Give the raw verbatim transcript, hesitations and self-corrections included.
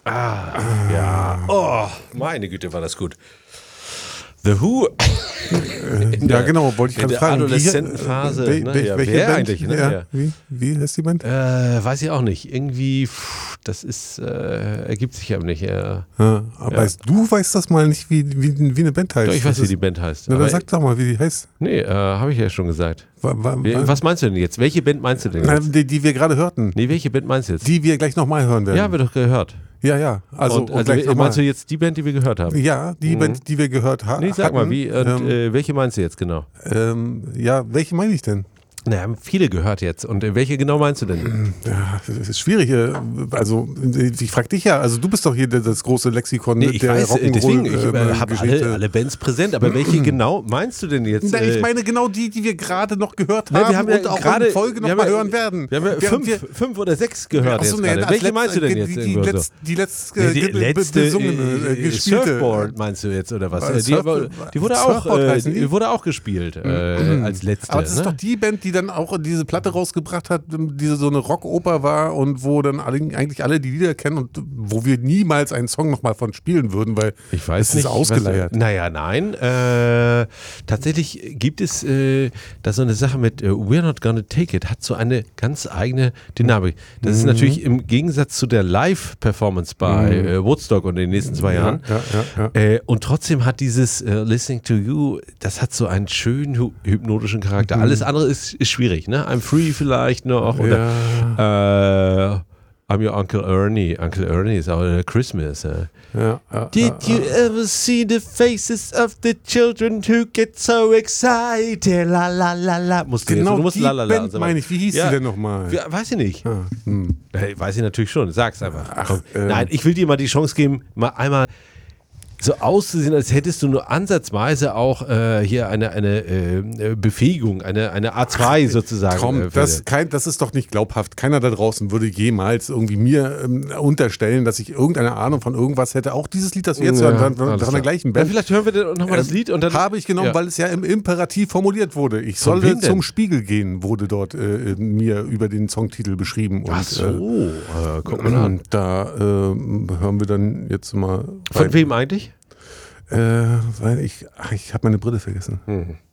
Ah, ja. Oh, meine Güte, war das gut. The Who. ja, der, genau, wollte ich gerade fragen. In der Adoleszentenphase. Wie, ne? wel, ja, welche wer Band? eigentlich? Ne? Ja, Ja. Wie, wie heißt die Band? Äh, weiß ich auch nicht. Irgendwie, pff, das ist, äh, ergibt sich aber nicht. Äh, ja, ja. Weißt, du weißt das mal nicht, wie, wie, wie eine Band heißt. Doch, ich weiß, das wie ist, die Band heißt. Na, dann sag doch mal, wie die heißt. Nee, äh, habe ich ja schon gesagt. Wa, wa, wa, Was meinst du denn jetzt? Welche Band meinst du denn na, jetzt? die, die wir gerade hörten. Nee, welche Band meinst du jetzt? Die wir gleich nochmal hören werden. Ja, haben wir doch gehört. Ja, ja. Also, und, und also gleich meinst du jetzt die Band, die wir gehört haben? Ja, die mhm. Band, die wir gehört ha- nee, sag hatten. mal, wie, und, ähm, äh, welche meinst du jetzt genau? Ähm, ja, welche meine ich denn? Na, haben viele gehört jetzt. Und äh, welche genau meinst du denn? Ja, das ist schwierig. Also, ich frage dich ja, also du bist doch hier das große Lexikon nee, ich der weiß, Rock'n'Roll. deswegen, ich äh, äh, habe alle, alle Bands präsent, aber welche genau meinst du denn jetzt? Na, ich äh, meine genau die, die wir gerade noch gehört Nein, haben wir haben ja und auch gerade, in Folge noch mal ja, hören werden. Wir haben ja wir fünf, wir, fünf oder sechs gehört Achso, jetzt nee, gerade. als Welche letzte, meinst du denn jetzt? Die, die, irgendwo letzt, so? die letzte, Nee, die ge- letzte besungene, äh, gespielte. Surfboard meinst du jetzt oder was? Was, Äh, die, aber, die wurde auch, Surfboard äh, heißen die? die wurde auch gespielt äh, Mhm. als letzte. Aber das ist ne? doch die Band, die dann auch diese Platte rausgebracht hat, die so eine Rockoper war und wo dann alle, eigentlich alle die Lieder kennen und wo wir niemals einen Song nochmal von spielen würden, weil ich weiß es nicht, ist ausgeleiert. Was, naja, nein. Äh, tatsächlich gibt es äh, da so eine Sache mit äh, We're Not Gonna Take It, hat so eine ganz eigene Dynamik. Das mhm. ist natürlich im Gegensatz zu der Live-Performance bei mhm. äh, Woodstock und in den nächsten zwei Jahren. Ja, ja, ja. Äh, und trotzdem hat dieses äh, Listening to You, das hat so einen schönen hy- hypnotischen Charakter. Mhm. Alles andere ist, ist schwierig, ne? I'm Free vielleicht noch oder Ja. äh, I'm your Uncle Ernie. Uncle Ernie ist auch äh, Christmas. Äh. Ja, ja, Did ja, you ever see the faces of the children who get so excited? La la la la. Musst du, genau jetzt, du musst die la la la. Band meine ich. Wie hieß ja. die denn nochmal? Ja, weiß ich nicht. Ah, hm. Hey, weiß ich natürlich schon. Sag's einfach. Ach, Komm. ähm. Nein, ich will dir mal die Chance geben, mal einmal so auszusehen, als hättest du nur ansatzweise auch äh, hier eine, eine äh, Befähigung, eine, eine A zwei sozusagen. Komm, äh, das, kein, das ist doch nicht glaubhaft. Keiner da draußen würde jemals irgendwie mir ähm, unterstellen, dass ich irgendeine Ahnung von irgendwas hätte. Auch dieses Lied, das wir jetzt Ja, hören, von, alles von der klar. gleichen Ja, Band. vielleicht hören wir nochmal das Ähm, Lied und dann. Habe ich genommen, ja. weil es ja im Imperativ formuliert wurde. Ich Von solle wem denn? zum Spiegel gehen, wurde dort äh, mir über den Songtitel beschrieben. Und, Ach so, äh, guck äh, mal an. und da äh, hören wir dann jetzt mal. Von rein. wem eigentlich? Äh, weil ich, ach, ich habe meine Brille vergessen. Hm.